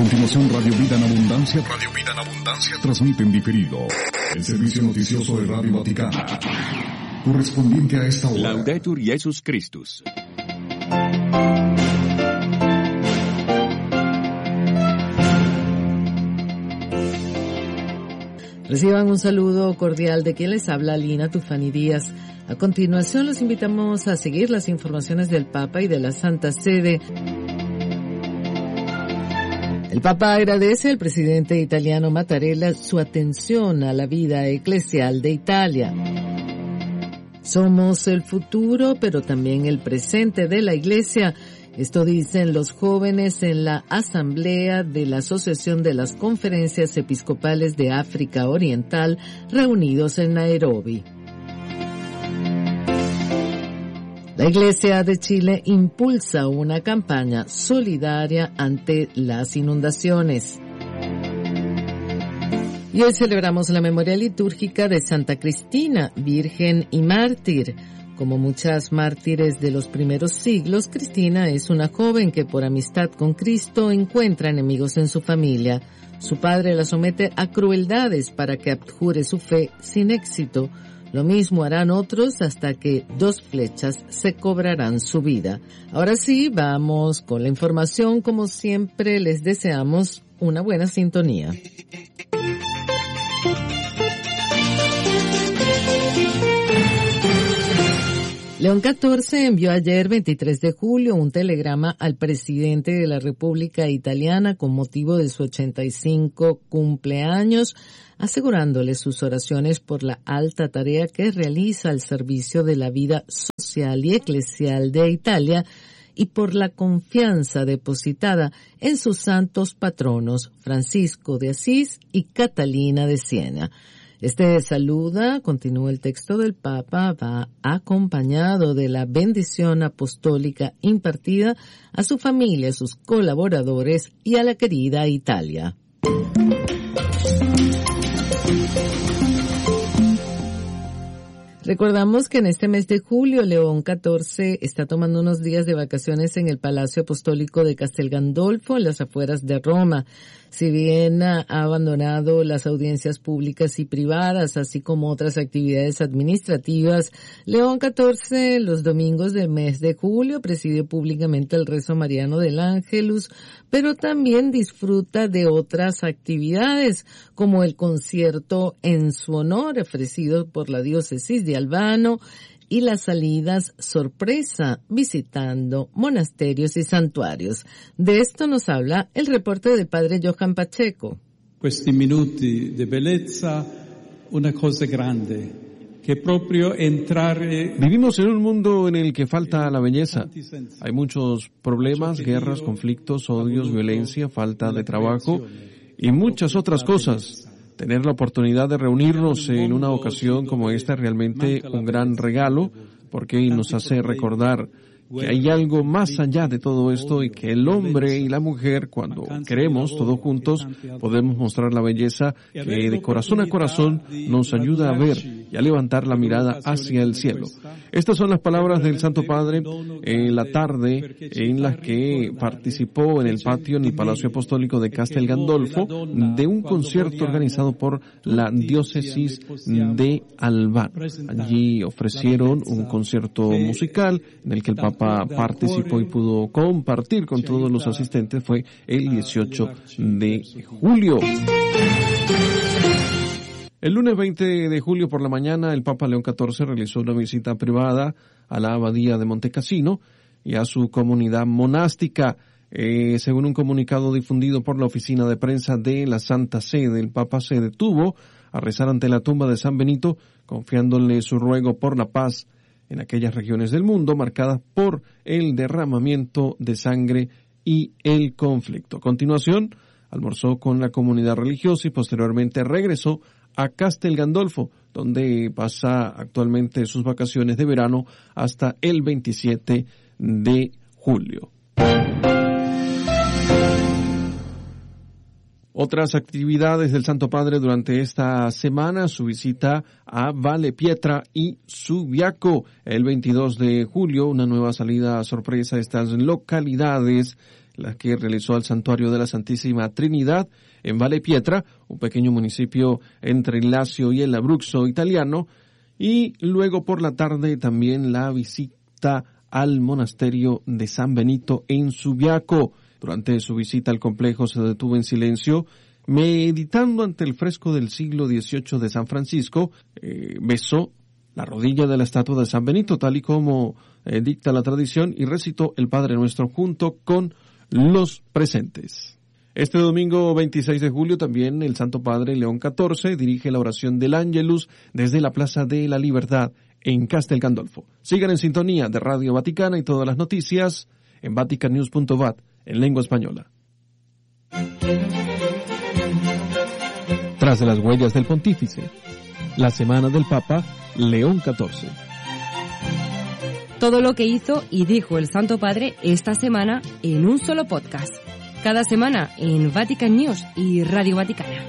continuación Radio Vida en Abundancia. Radio Vida en Abundancia transmite en diferido el servicio noticioso de Radio Vaticana, correspondiente a esta hora. Laudetur Jesus Christus. Reciban un saludo cordial de quien les habla, Lina Tufani Díaz. A continuación los invitamos a seguir las informaciones del Papa y de la Santa Sede. El Papa agradece al presidente italiano Mattarella su atención a la vida eclesial de Italia. Somos el futuro, pero también el presente de la Iglesia. Esto dicen los jóvenes en la asamblea de la Asociación de las Conferencias Episcopales de África Oriental, reunidos en Nairobi. La Iglesia de Chile impulsa una campaña solidaria ante las inundaciones. Y hoy celebramos la memoria litúrgica de Santa Cristina, virgen y mártir. Como muchas mártires de los primeros siglos, Cristina es una joven que por amistad con Cristo encuentra enemigos en su familia. Su padre la somete a crueldades para que abjure su fe sin éxito. Lo mismo harán otros hasta que 2 flechas se cobrarán su vida. Ahora sí, vamos con la información. Como siempre, les deseamos una buena sintonía. León XIV envió ayer, 23 de julio, un telegrama al presidente de la República Italiana con motivo de su 85 cumpleaños, asegurándole sus oraciones por la alta tarea que realiza al servicio de la vida social y eclesial de Italia y por la confianza depositada en sus santos patronos, Francisco de Asís y Catalina de Siena. Saluda, continúa el texto del Papa, va acompañado de la bendición apostólica impartida a su familia, a sus colaboradores y a la querida Italia. Recordamos que en este mes de julio León XIV está tomando unos días de vacaciones en el Palacio Apostólico de Castel Gandolfo, en las afueras de Roma. Si bien ha abandonado las audiencias públicas y privadas, así como otras actividades administrativas, León XIV los domingos del mes de julio preside públicamente el rezo mariano del Ángelus, pero también disfruta de otras actividades, como el concierto en su honor ofrecido por la diócesis de Albano y las salidas sorpresa visitando monasterios y santuarios. De esto nos habla el reporte del padre Johan Pacheco. Questi minuti di bellezza, una cosa grande, che proprio entrare. Vivimos en un mundo en el que falta la belleza. Hay muchos problemas, guerras, conflictos, odios, violencia, falta de trabajo y muchas otras cosas. Tener la oportunidad de reunirnos en una ocasión como esta es realmente un gran regalo, porque nos hace recordar que hay algo más allá de todo esto y que el hombre y la mujer, cuando queremos todos juntos, podemos mostrar la belleza que de corazón a corazón nos ayuda a ver y a levantar la mirada hacia el cielo. Estas son las palabras del Santo Padre en la tarde en las que participó en el patio en el Palacio Apostólico de Castel Gandolfo de un concierto organizado por la diócesis de Albano. Allí ofrecieron un concierto musical en el que el Papa participó y pudo compartir con todos los asistentes. Fue el 18 de julio. El lunes 20 de julio por la mañana, el Papa León XIV realizó una visita privada a la abadía de Montecassino y a su comunidad monástica. Según un comunicado difundido por la oficina de prensa de la Santa Sede, el Papa se detuvo a rezar ante la tumba de San Benito, confiándole su ruego por la paz en aquellas regiones del mundo marcadas por el derramamiento de sangre y el conflicto. A continuación, almorzó con la comunidad religiosa y posteriormente regresó a Castel Gandolfo, donde pasa actualmente sus vacaciones de verano hasta el 27 de julio. Otras actividades del Santo Padre durante esta semana, su visita a Valle Pietra y Subiaco. El 22 de julio, una nueva salida sorpresa a estas localidades la que realizó al Santuario de la Santísima Trinidad en Valle Pietra, un pequeño municipio entre el Lacio y el Abruzzo italiano, y luego por la tarde también la visita al monasterio de San Benito en Subiaco. Durante su visita al complejo se detuvo en silencio, meditando ante el fresco del siglo XVIII de San Francisco. Besó la rodilla de la estatua de San Benito, tal y como dicta la tradición, y recitó el Padre Nuestro junto con los presentes. Este domingo 26 de julio también el Santo Padre León XIV dirige la oración del Ángelus desde la Plaza de la Libertad en Castel Gandolfo. Sigan en sintonía de Radio Vaticana y todas las noticias en vaticannews.vat en lengua española. Tras de las huellas del Pontífice, la semana del Papa León XIV. Todo lo que hizo y dijo el Santo Padre esta semana en un solo podcast. Cada semana en Vatican News y Radio Vaticana.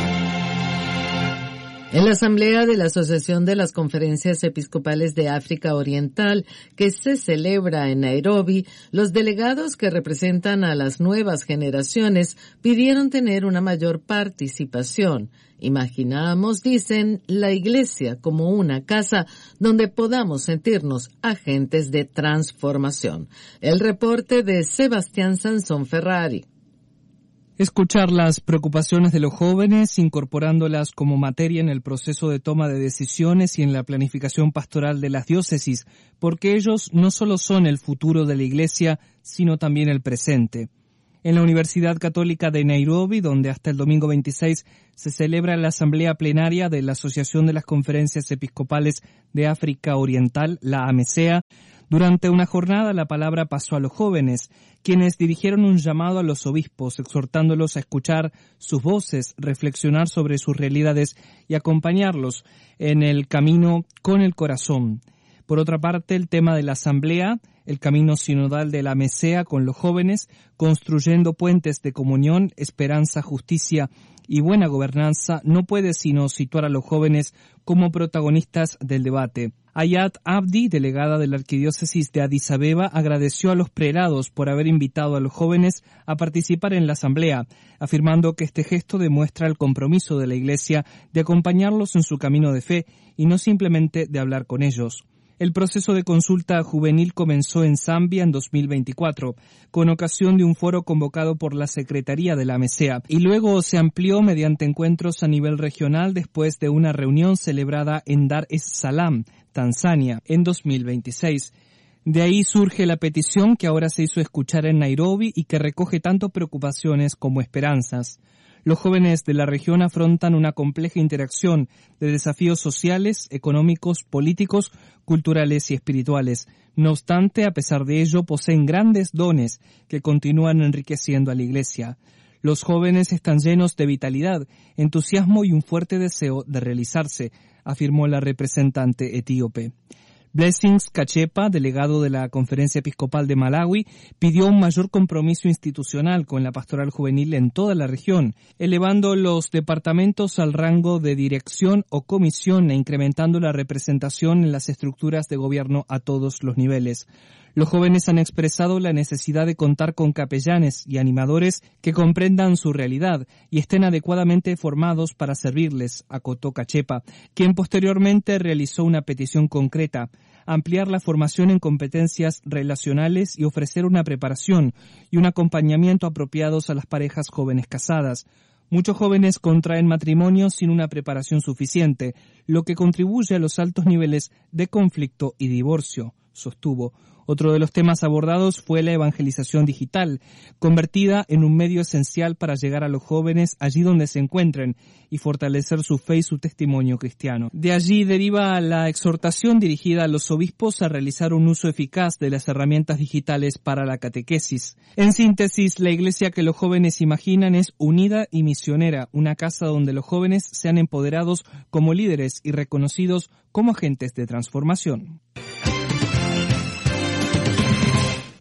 En la asamblea de la Asociación de las Conferencias Episcopales de África Oriental, que se celebra en Nairobi, los delegados que representan a las nuevas generaciones pidieron tener una mayor participación. Imaginamos, dicen, la Iglesia como una casa donde podamos sentirnos agentes de transformación. El reporte de Sebastián Sansón Ferrari. Escuchar las preocupaciones de los jóvenes, incorporándolas como materia en el proceso de toma de decisiones y en la planificación pastoral de las diócesis, porque ellos no solo son el futuro de la Iglesia, sino también el presente. En la Universidad Católica de Nairobi, donde hasta el domingo 26 se celebra la asamblea plenaria de la Asociación de las Conferencias Episcopales de África Oriental, la AMESEA, durante una jornada la palabra pasó a los jóvenes, quienes dirigieron un llamado a los obispos, exhortándolos a escuchar sus voces, reflexionar sobre sus realidades y acompañarlos en el camino con el corazón. Por otra parte, el tema de la asamblea, el camino sinodal de la AMESEA con los jóvenes, construyendo puentes de comunión, esperanza, justicia y buena gobernanza, no puede sino situar a los jóvenes como protagonistas del debate. Ayat Abdi, delegada de la Arquidiócesis de Addis Abeba, agradeció a los prelados por haber invitado a los jóvenes a participar en la asamblea, afirmando que este gesto demuestra el compromiso de la Iglesia de acompañarlos en su camino de fe y no simplemente de hablar con ellos. El proceso de consulta juvenil comenzó en Zambia en 2024, con ocasión de un foro convocado por la Secretaría de la AMESEA, y luego se amplió mediante encuentros a nivel regional después de una reunión celebrada en Dar es Salaam, Tanzania, en 2026. De ahí surge la petición que ahora se hizo escuchar en Nairobi y que recoge tanto preocupaciones como esperanzas. Los jóvenes de la región afrontan una compleja interacción de desafíos sociales, económicos, políticos, culturales y espirituales. No obstante, a pesar de ello, poseen grandes dones que continúan enriqueciendo a la Iglesia. Los jóvenes están llenos de vitalidad, entusiasmo y un fuerte deseo de realizarse, afirmó la representante etíope. Blessings Kachepa, delegado de la Conferencia Episcopal de Malawi, pidió un mayor compromiso institucional con la pastoral juvenil en toda la región, elevando los departamentos al rango de dirección o comisión e incrementando la representación en las estructuras de gobierno a todos los niveles. Los jóvenes han expresado la necesidad de contar con capellanes y animadores que comprendan su realidad y estén adecuadamente formados para servirles, acotó Kachepa, quien posteriormente realizó una petición concreta: ampliar la formación en competencias relacionales y ofrecer una preparación y un acompañamiento apropiados a las parejas jóvenes casadas. Muchos jóvenes contraen matrimonio sin una preparación suficiente, lo que contribuye a los altos niveles de conflicto y divorcio, sostuvo. Otro de los temas abordados fue la evangelización digital, convertida en un medio esencial para llegar a los jóvenes allí donde se encuentren y fortalecer su fe y su testimonio cristiano. De allí deriva la exhortación dirigida a los obispos a realizar un uso eficaz de las herramientas digitales para la catequesis. En síntesis, la Iglesia que los jóvenes imaginan es unida y misionera, una casa donde los jóvenes sean empoderados como líderes y reconocidos como agentes de transformación.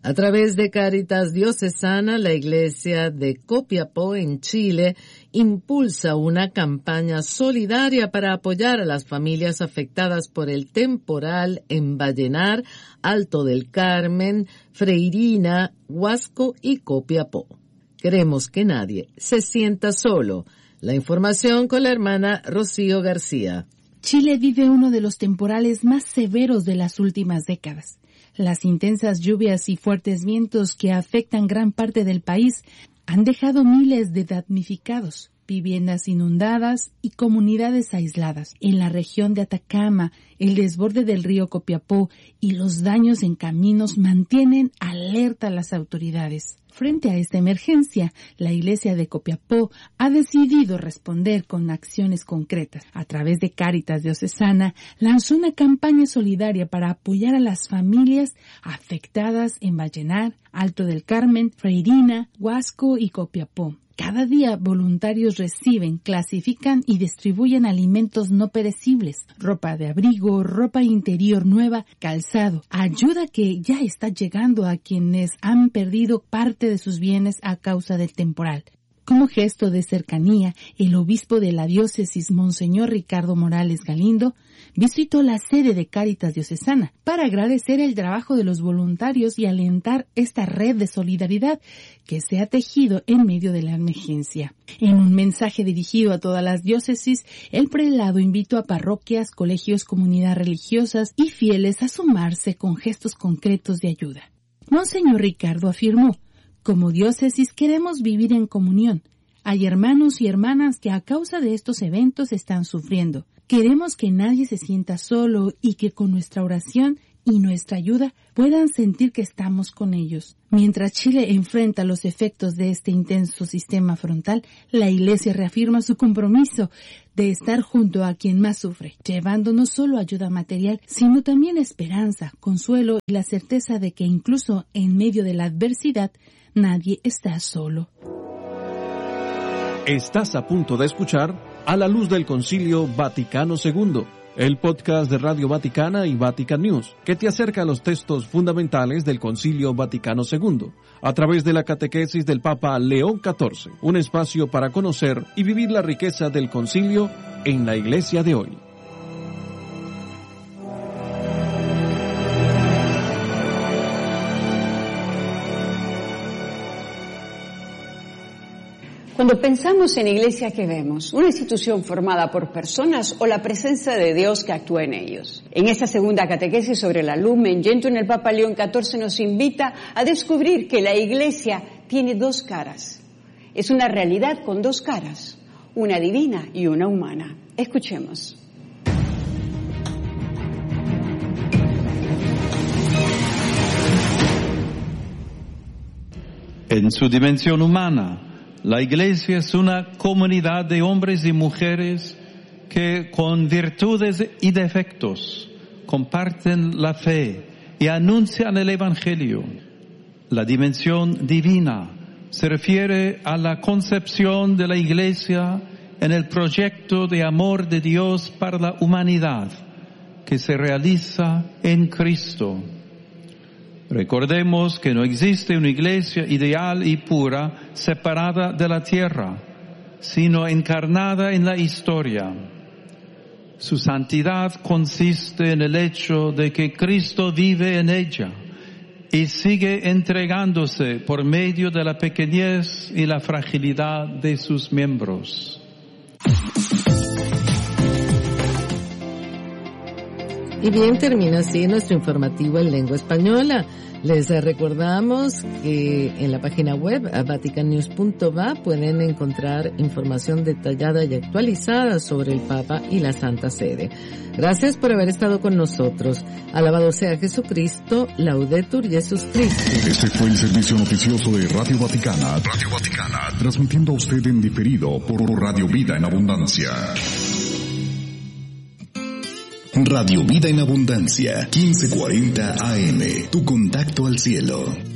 A través de Cáritas Diocesana, la Iglesia de Copiapó en Chile impulsa una campaña solidaria para apoyar a las familias afectadas por el temporal en Vallenar, Alto del Carmen, Freirina, Huasco y Copiapó. Queremos que nadie se sienta solo. La información con la hermana Rocío García. Chile vive uno de los temporales más severos de las últimas décadas. Las intensas lluvias y fuertes vientos que afectan gran parte del país han dejado miles de damnificados, viviendas inundadas y comunidades aisladas. En la región de Atacama, el desborde del río Copiapó y los daños en caminos mantienen alerta a las autoridades. Frente a esta emergencia, la Iglesia de Copiapó ha decidido responder con acciones concretas. A través de Cáritas Diocesana, lanzó una campaña solidaria para apoyar a las familias afectadas en Vallenar, Alto del Carmen, Freirina, Huasco y Copiapó. Cada día voluntarios reciben, clasifican y distribuyen alimentos no perecibles, ropa de abrigo, ropa interior nueva, calzado, ayuda que ya está llegando a quienes han perdido parte de sus bienes a causa del temporal. Como gesto de cercanía, el obispo de la diócesis, Monseñor Ricardo Morales Galindo, visitó la sede de Cáritas Diocesana para agradecer el trabajo de los voluntarios y alentar esta red de solidaridad que se ha tejido en medio de la emergencia. En un mensaje dirigido a todas las diócesis, el prelado invitó a parroquias, colegios, comunidades religiosas y fieles a sumarse con gestos concretos de ayuda. Monseñor Ricardo afirmó: como diócesis queremos vivir en comunión. Hay hermanos y hermanas que a causa de estos eventos están sufriendo. Queremos que nadie se sienta solo y que con nuestra oración y nuestra ayuda puedan sentir que estamos con ellos. Mientras Chile enfrenta los efectos de este intenso sistema frontal, la Iglesia reafirma su compromiso de estar junto a quien más sufre, llevando no solo ayuda material, sino también esperanza, consuelo y la certeza de que incluso en medio de la adversidad, nadie está solo. Estás a punto de escuchar A la Luz del Concilio Vaticano II, el podcast de Radio Vaticana y Vatican News, que te acerca a los textos fundamentales del Concilio Vaticano II, a través de la catequesis del Papa León XIV, un espacio para conocer y vivir la riqueza del concilio en la Iglesia de hoy. Cuando pensamos en iglesia, ¿qué vemos? ¿Una institución formada por personas o la presencia de Dios que actúa en ellos? En esta segunda catequesis sobre la Lumen Gentium, el Papa León XIV nos invita a descubrir que la iglesia tiene dos caras. Es una realidad con dos caras, una divina y una humana. Escuchemos. En su dimensión humana, la Iglesia es una comunidad de hombres y mujeres que con virtudes y defectos comparten la fe y anuncian el Evangelio. La dimensión divina se refiere a la concepción de la Iglesia en el proyecto de amor de Dios para la humanidad que se realiza en Cristo. Recordemos que no existe una iglesia ideal y pura separada de la tierra, sino encarnada en la historia. Su santidad consiste en el hecho de que Cristo vive en ella y sigue entregándose por medio de la pequeñez y la fragilidad de sus miembros. Y bien, termina así nuestro informativo en lengua española. Les recordamos que en la página web vaticannews.va pueden encontrar información detallada y actualizada sobre el Papa y la Santa Sede. Gracias por haber estado con nosotros. Alabado sea Jesucristo, Laudetur Jesus Christus. Este fue el servicio noticioso de Radio Vaticana, transmitiendo a usted en diferido por Radio Vida en Abundancia. Radio Vida en Abundancia, 1540 AM, tu contacto al cielo.